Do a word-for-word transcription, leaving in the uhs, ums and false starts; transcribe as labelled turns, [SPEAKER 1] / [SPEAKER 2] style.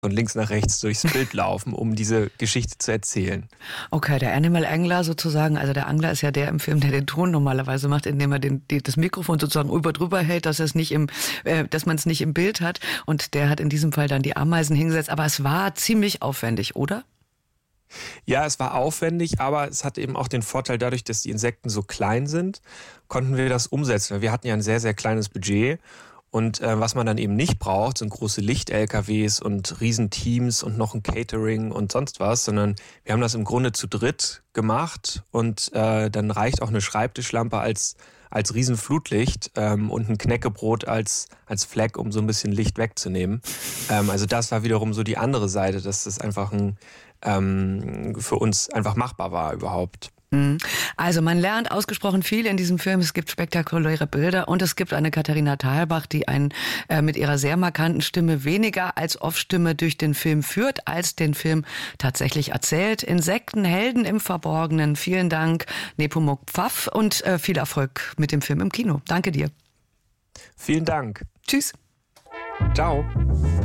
[SPEAKER 1] von links nach rechts durchs Bild laufen, um diese Geschichte zu erzählen.
[SPEAKER 2] Okay, der Animal Angler sozusagen, also der Angler ist ja der im Film, der den Ton normalerweise macht, indem er den, die, das Mikrofon sozusagen über drüber hält, dass es nicht im, äh, dass man es nicht im Bild hat. Und der hat in diesem Fall dann die Ameisen hingesetzt. Aber es war ziemlich aufwendig, oder?
[SPEAKER 1] Ja, es war aufwendig, aber es hat eben auch den Vorteil, dadurch, dass die Insekten so klein sind, konnten wir das umsetzen. Wir hatten ja ein sehr, sehr kleines Budget. Und äh, was man dann eben nicht braucht, sind große Licht-L K Ws und Riesenteams und noch ein Catering und sonst was, sondern wir haben das im Grunde zu dritt gemacht und äh, dann reicht auch eine Schreibtischlampe als als Riesenflutlicht ähm, und ein Knäckebrot als als Fleck, um so ein bisschen Licht wegzunehmen. Ähm, also das war wiederum so die andere Seite, dass das einfach ein, ähm, für uns einfach machbar war überhaupt.
[SPEAKER 2] Also man lernt ausgesprochen viel in diesem Film. Es gibt spektakuläre Bilder und es gibt eine Katharina Thalbach, die einen äh, mit ihrer sehr markanten Stimme weniger als Off-Stimme durch den Film führt, als den Film tatsächlich erzählt. Insekten, Helden im Verborgenen. Vielen Dank, Nepomuk Pfaff, und äh, viel Erfolg mit dem Film im Kino. Danke dir.
[SPEAKER 1] Vielen Dank.
[SPEAKER 2] Tschüss.
[SPEAKER 1] Ciao.